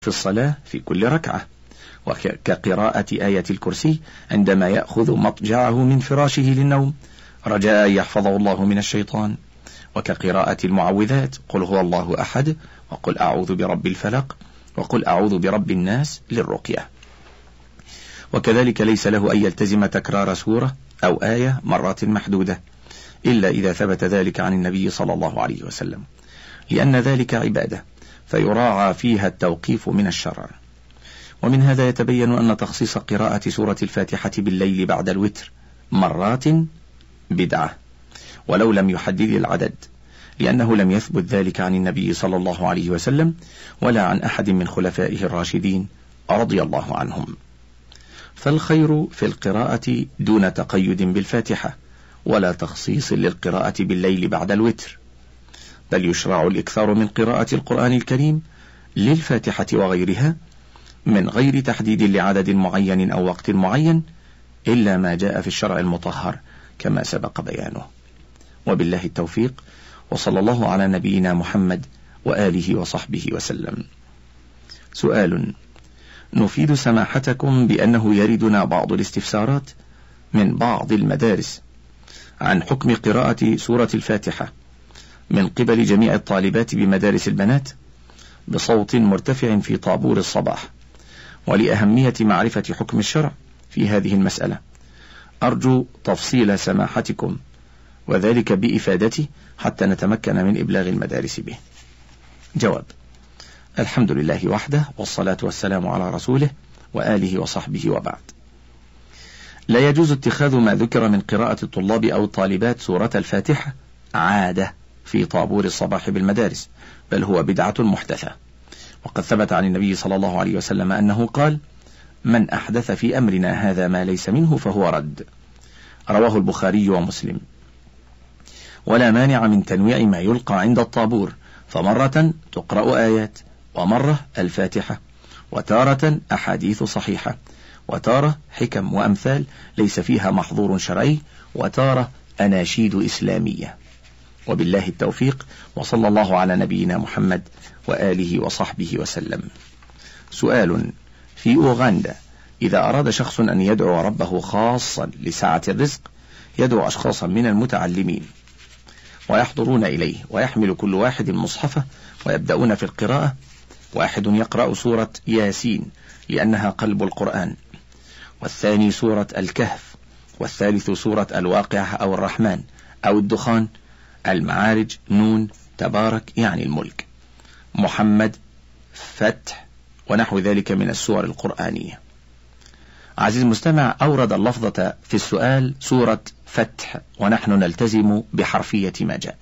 في الصلاة في كل ركعة، وكقراءة آية الكرسي عندما يأخذ مضجعه من فراشه للنوم رجاء أن يحفظه الله من الشيطان، وكقراءة المعوذات قل هو الله أحد وقل أعوذ برب الفلق وقل أعوذ برب الناس للرقية. وكذلك ليس له أن يلتزم تكرار سورة أو آية مرات محدودة إلا إذا ثبت ذلك عن النبي صلى الله عليه وسلم، لأن ذلك عبادة فيراعى فيها التوقيف من الشرع. ومن هذا يتبين أن تخصيص قراءة سورة الفاتحة بالليل بعد الوتر مرات بدعة، ولو لم يحدد العدد، لأنه لم يثبت ذلك عن النبي صلى الله عليه وسلم ولا عن أحد من خلفائه الراشدين رضي الله عنهم. فالخير في القراءة دون تقيد بالفاتحة ولا تخصيص للقراءة بالليل بعد الوتر، بل يشرع الإكثار من قراءة القرآن الكريم للفاتحة وغيرها من غير تحديد لعدد معين أو وقت معين إلا ما جاء في الشرع المطهر كما سبق بيانه. وبالله التوفيق، وصلى الله على نبينا محمد وآله وصحبه وسلم. سؤال: نفيد سماحتكم بأنه يردنا بعض الاستفسارات من بعض المدارس عن حكم قراءة سورة الفاتحة من قبل جميع الطالبات بمدارس البنات بصوت مرتفع في طابور الصباح، ولأهمية معرفة حكم الشرع في هذه المسألة أرجو تفصيل سماحتكم وذلك بإفادتي حتى نتمكن من إبلاغ المدارس به. جواب: الحمد لله وحده، والصلاة والسلام على رسوله وآله وصحبه، وبعد. لا يجوز اتخاذ ما ذكر من قراءة الطلاب أو الطالبات سورة الفاتحة عادة في طابور الصباح بالمدارس، بل هو بدعة محدثة. وقد ثبت عن النبي صلى الله عليه وسلم أنه قال: من أحدث في أمرنا هذا ما ليس منه فهو رد. رواه البخاري ومسلم. ولا مانع من تنويع ما يلقى عند الطابور، فمرة تقرأ آيات، ومرة الفاتحة، وتارة أحاديث صحيحة، وتارة حكم وأمثال ليس فيها محظور شرعي، وتارة أناشيد إسلامية. وبالله التوفيق، وصلى الله على نبينا محمد وآله وصحبه وسلم. سؤال: في أوغندا إذا أراد شخص أن يدعو ربه خاصا لسعة الرزق يدعو أشخاصا من المتعلمين ويحضرون إليه، ويحمل كل واحد مصحفه ويبدأون في القراءة. واحد يقرأ سورة ياسين لأنها قلب القرآن، والثاني سورة الكهف، والثالث سورة الواقعة أو الرحمن أو الدخان، المعارج، نون، تبارك يعني الملك، محمد، فتح، ونحو ذلك من السور القرآنية. عزيز المستمع، أورد اللفظة في السؤال سورة فتح، ونحن نلتزم بحرفية ما جاء.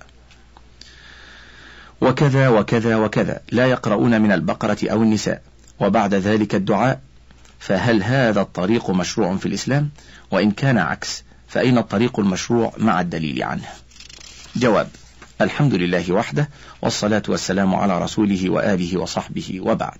وكذا وكذا وكذا لا يقرؤون من البقرة أو النساء، وبعد ذلك الدعاء. فهل هذا الطريق مشروع في الإسلام؟ وإن كان عكس فأين الطريق المشروع مع الدليل عنه؟ جواب: الحمد لله وحده، والصلاة والسلام على رسوله وآله وصحبه، وبعد.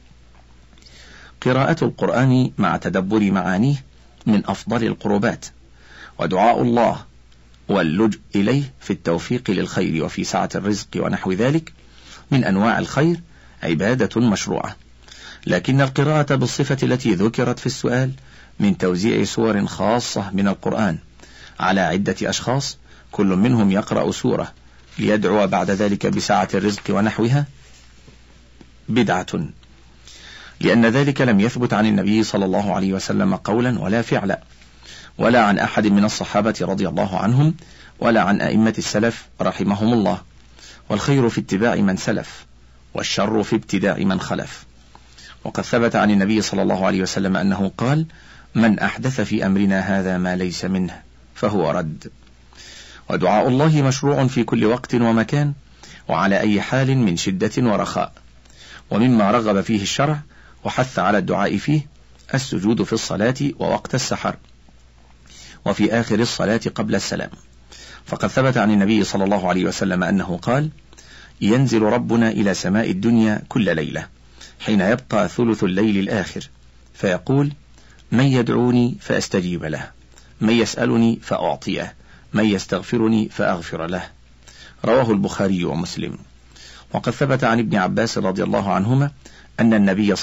قراءة القرآن مع تدبر معانيه من أفضل القربات، ودعاء الله واللجء إليه في التوفيق للخير وفي سعة الرزق ونحو ذلك من أنواع الخير عبادة مشروعة. لكن القراءة بالصفة التي ذكرت في السؤال من توزيع سور خاصة من القرآن على عدة أشخاص كل منهم يقرأ سورة ليدعو بعد ذلك بسعة الرزق ونحوها بدعة، لأن ذلك لم يثبت عن النبي صلى الله عليه وسلم قولا ولا فعلا، ولا عن أحد من الصحابة رضي الله عنهم، ولا عن أئمة السلف رحمهم الله. والخير في اتباع من سلف، والشر في ابتداع من خلف. وقد ثبت عن النبي صلى الله عليه وسلم أنه قال: من أحدث في أمرنا هذا ما ليس منه فهو رد. ودعاء الله مشروع في كل وقت ومكان، وعلى أي حال من شدة ورخاء. ومما رغب فيه الشرع وحث على الدعاء فيه السجود في الصلاة ووقت السحر، وفي آخر الصلاة قبل السلام. فقد ثبت عن النبي صلى الله عليه وسلم أنه قال: ينزل ربنا إلى سماء الدنيا كل ليلة حين يبقى ثلث الليل الآخر، فيقول: من يدعوني فأستجيب له، من يسألني فأعطيه، من يستغفرني فأغفر له. رواه البخاري ومسلم. وقد ثبت عن ابن عباس رضي الله عنهما أن النبي